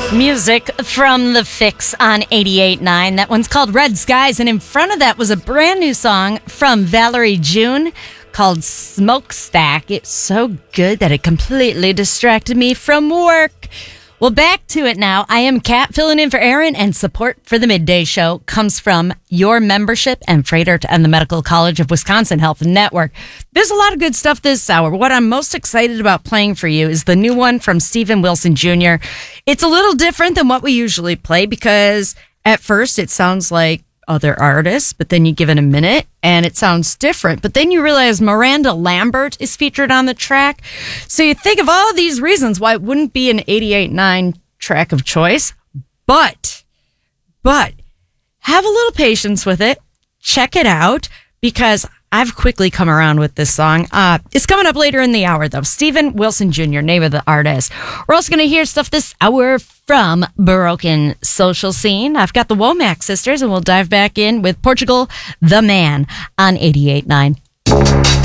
Music from The Fix on 88.9. That one's called Red Skies, and in front of that was a brand new song from Valerie June called Smokestack. It's so good that it completely distracted me from work. Well, back to it now. I am Kat, filling in for Aaron, and support for the Midday Show comes from your membership and Freighter and the Medical College of Wisconsin Health Network. There's a lot of good stuff this hour. What I'm most excited about playing for you is the new one from Steven Wilson Jr. It's a little different than what we usually play because at first it sounds like other artists, but then you give it a minute and it sounds different. But then you realize Miranda Lambert is featured on the track. So you think of all these reasons why it wouldn't be an 88.9 track of choice. But have a little patience with it. Check it out because I've quickly come around with this song. It's coming up later in the hour, though. Steven Wilson Jr., name of the artist. We're also going to hear stuff this hour from Broken Social Scene. I've got the Womack sisters, and we'll dive back in with Portugal the Man on 88.9.